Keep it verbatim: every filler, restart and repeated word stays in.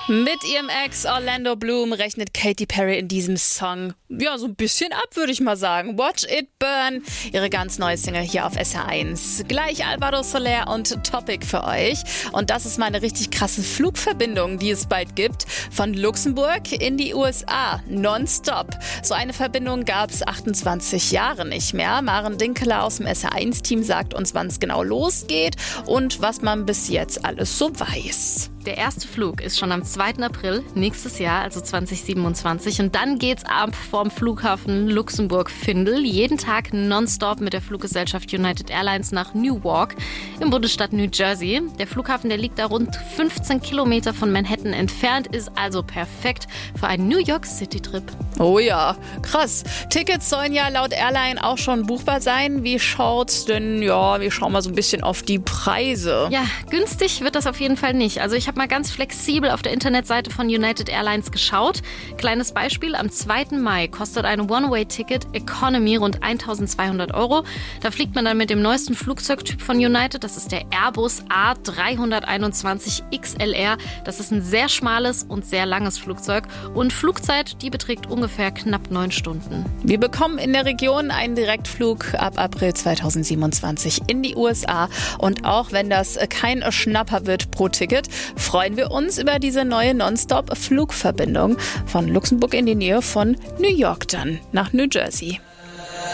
Mit ihrem Ex Orlando Bloom rechnet Katy Perry in diesem Song ja so ein bisschen ab, würde ich mal sagen. Watch It Burn, ihre ganz neue Single hier auf S R eins. Gleich Alvaro Soler und Topic für euch. Und das ist mal eine richtig krasse Flugverbindung, die es bald gibt. Von Luxemburg in die U S A, nonstop. So eine Verbindung gab es achtundzwanzig Jahre nicht mehr. Maren Dinkeler aus dem S R eins Team sagt uns, wann es genau losgeht und was man bis jetzt alles so weiß. Der erste Flug ist schon am zweiten April nächstes Jahr, also zwanzig siebenundzwanzig. Und dann geht's ab vom Flughafen Luxemburg-Findel. Jeden Tag nonstop mit der Fluggesellschaft United Airlines nach Newark im Bundesstaat New Jersey. Der Flughafen, der liegt da rund fünfzehn Kilometer von Manhattan entfernt, ist also perfekt für einen New York City-Trip. Oh ja, krass. Tickets sollen ja laut Airline auch schon buchbar sein. Wie schaut's denn? Ja, wir schauen mal so ein bisschen auf die Preise. Ja, günstig wird das auf jeden Fall nicht. Also ich habe mal ganz flexibel auf der Internetseite von United Airlines geschaut. Kleines Beispiel, am zweiten Mai kostet ein One-Way-Ticket Economy rund eintausendzweihundert Euro. Da fliegt man dann mit dem neuesten Flugzeugtyp von United, das ist der Airbus A drei einundzwanzig X L R. Das ist ein sehr schmales und sehr langes Flugzeug und Flugzeit, die beträgt ungefähr knapp neun Stunden. Wir bekommen in der Region einen Direktflug ab April zweitausendsiebenundzwanzig in die U S A und auch wenn das kein Schnapper wird pro Ticket, freuen wir uns über diese neue Nonstop-Flugverbindung von Luxemburg in die Nähe von New York dann nach New Jersey.